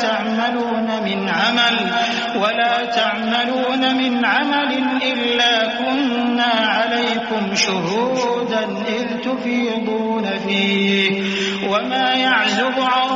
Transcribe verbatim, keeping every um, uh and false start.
تعملون من عمل ولا تعملون من عمل إلا كنا عليكم شهودا إذ تفيضون فيه وما يعزب عن